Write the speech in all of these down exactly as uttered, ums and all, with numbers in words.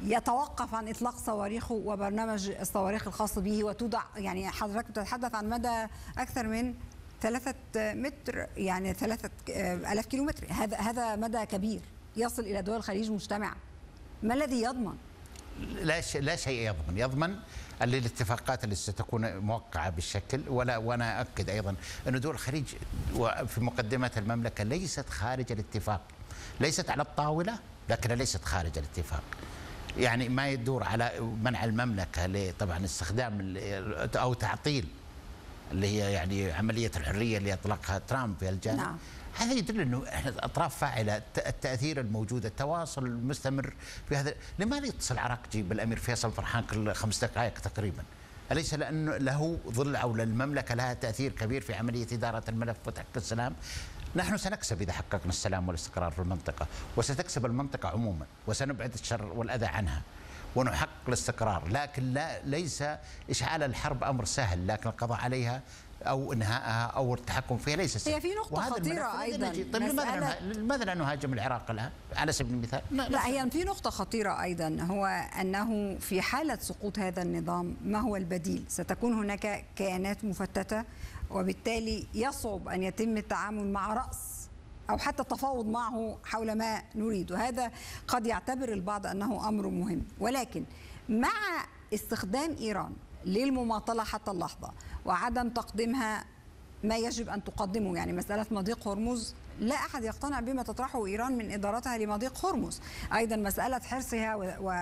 يتوقف عن إطلاق صواريخه وبرنامج الصواريخ الخاص به وتوضع، يعني حضرتك بتتحدث عن مدى أكثر من ثلاثة متر، يعني ثلاثة آلاف كيلومتر. هذا هذا مدى كبير يصل إلى دول الخليج مجتمعة. ما الذي يضمن؟ لا شيء لا شيء يضمن يضمن الاتفاقات اللي ستكون موقعة بالشكل. ولا وانا اكد ايضا ان دول الخليج وفي مقدمة المملكة ليست خارج الاتفاق، ليست على الطاولة لكن ليست خارج الاتفاق. يعني ما يدور على منع المملكة طبعا استخدام او تعطيل اللي هي يعني عملية الحرية اللي اطلقها ترامب في الجانب. نعم. هذا يدل انه احنا اطراف فاعله، التاثير الموجود، التواصل المستمر في هذا. لماذا يتصل عراقجي بالامير فيصل فرحان كل خمس دقائق تقريبا؟ اليس لانه له ظل او للمملكه لها تاثير كبير في عمليه اداره الملف وتحقيق السلام؟ نحن سنكسب اذا حققنا السلام والاستقرار في المنطقه، وستكسب المنطقه عموما، وسنبعد الشر والاذى عنها ونحقق الاستقرار. لكن لا ليس اشعال الحرب امر سهل، لكن القضاء عليها أو إنهائها أو التحكم فيها ليس سهل. هي في نقطة خطيرة أيضا. طيب لماذا لماذا لا نهاجم العراق الآن على سبيل المثال؟ لا, لا هي في نقطة خطيرة أيضا، هو أنه في حالة سقوط هذا النظام ما هو البديل؟ ستكون هناك كيانات مفتتة، وبالتالي يصعب أن يتم التعامل مع رأس أو حتى التفاوض معه حول ما نريد، وهذا قد يعتبر البعض أنه أمر مهم. ولكن مع استخدام إيران للمماطلة حتى اللحظة وعدم تقديمها ما يجب أن تقدمه، يعني مسألة مضيق هرمز لا أحد يقتنع بما تطرحه إيران من إدارتها لمضيق هرمز. أيضا مسألة حرصها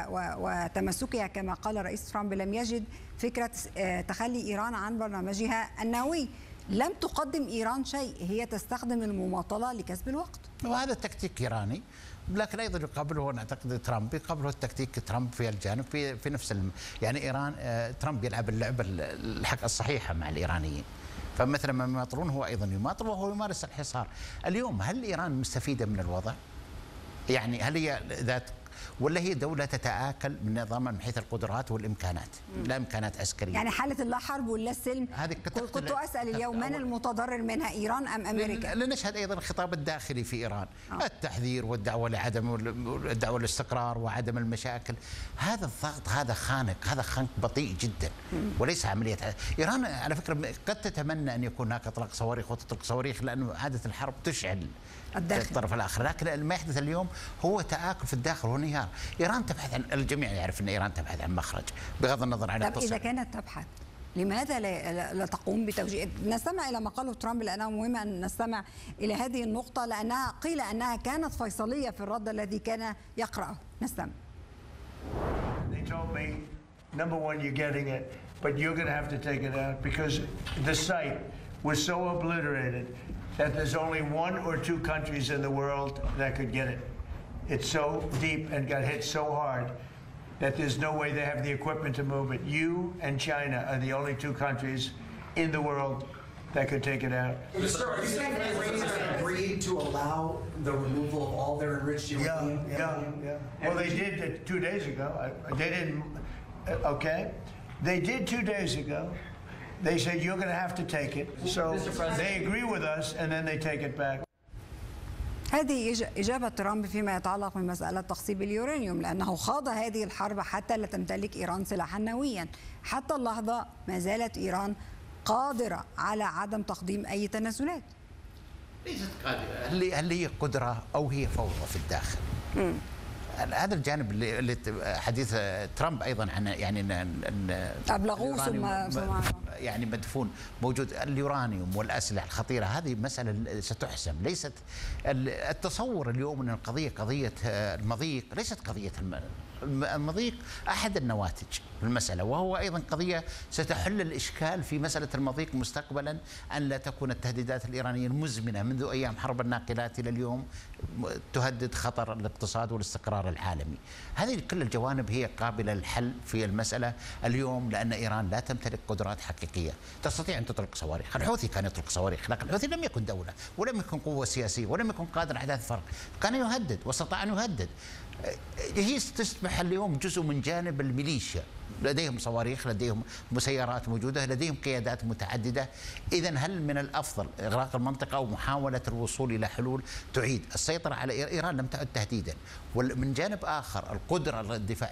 وتمسكها كما قال رئيس ترامب لم يجد فكرة تخلي إيران عن برنامجها النووي. لم تقدم إيران شيء، هي تستخدم المماطلة لكسب الوقت، وهذا تكتيك إيراني. لكن ايضا يقابله نعتقد ترامب، يقابله التكتيك ترامب في الجانب في في نفس الم... يعني ايران آه ترامب يلعب اللعبه الحق الصحيحه مع الايرانيين، فمثل ما يماطلون هو ايضا يماطل وهو يمارس الحصار. اليوم هل ايران مستفيده من الوضع؟ يعني هل هي ذات ولا هي دولة تتآكل من نظامها من حيث القدرات والإمكانات؟ مم. لا إمكانات عسكرية، يعني حالة اللا حرب ولا سلم. كنت أسأل اليوم من المتضرر منها، إيران أم أمريكا؟ لنشهد أيضا الخطاب الداخلي في إيران، أوه. التحذير والدعوة لعدم الدعوة للاستقرار وعدم المشاكل. هذا الضغط هذا خانق، هذا خنق بطيء جدا. مم. وليس عملية. إيران على فكرة قد تتمنى أن يكون هناك إطلاق صواريخ وتطلق صواريخ، لأنه عادة الحرب تشعل الداخل. الطرف الآخر، لكن ما يحدث اليوم هو تآكل في الداخل وانهيار. إيران تبحث عن، الجميع يعرف أن إيران تبحث عن مخرج بغض النظر عن التصرف. طب إذا كانت تبحث لماذا لا, لا تقوم بتوجيه؟ نستمع إلى ما قاله ترامب لأنه مهم أن نستمع إلى هذه النقطة، لأنها قيل أنها كانت فيصلية في الرد الذي كان يقرأه. نستمع. They told me, number one, you're getting it, but you're going to have to take it out because the site was so obliterated that there's only one or two countries in the world that could get it. It's so deep and got hit so hard that there's no way they have the equipment to move it. You and China are the only two countries in the world that could take it out. Mister Are you saying the Iranians agreed to allow the removal of all their enriched uranium? Yeah, yeah, yeah. Well, they did it two days ago. They didn't, okay? They did two days ago. They said you're going to have to take it. So they agree with us and then they take it back. هذه إجابة ترامب فيما يتعلق بمسألة تخصيب اليورانيوم، لأنه خاض هذه الحرب حتى لا تمتلك إيران سلاحا نوويا. حتى اللحظة ما زالت إيران قادرة على عدم تقديم أي تنازلات. ليست قادرة، هل هل هي قدرة أو هي فوضى في الداخل؟ م. هذا الجانب اللي, اللي حديث ترامب ايضا عن يعني ان ابلغوه ثم يعني مدفون موجود اليورانيوم والاسلحه الخطيره. هذه مساله ستحسم. ليست التصور اليوم ان القضيه قضيه المضيق، ليست قضيه المضيق احد النواتج في المساله، وهو ايضا قضيه ستحل الاشكال في مساله المضيق مستقبلا، ان لا تكون التهديدات الايرانيه المزمنه منذ ايام حرب الناقلات الى اليوم تهدد خطر الاقتصاد والاستقرار العالمي. هذه كل الجوانب هي قابله للحل في المساله اليوم، لان ايران لا تمتلك قدرات حقيقيه تستطيع ان تطلق صواريخ. الحوثي كان يطلق صواريخ، لكن الحوثي لم يكن دوله ولم يكن قوه سياسيه ولم يكن قادر على احداث فرق، كان يهدد واستطاع ان يهدد. هي تصبح اليوم جزء من جانب الميليشيا، لديهم صواريخ، لديهم مسيرات موجودة، لديهم قيادات متعددة. إذن هل من الأفضل إغلاق المنطقة أو محاولة الوصول إلى حلول تعيد السيطرة على إيران؟ لم تعد تهديدا. ومن جانب آخر القدرة الدفاعية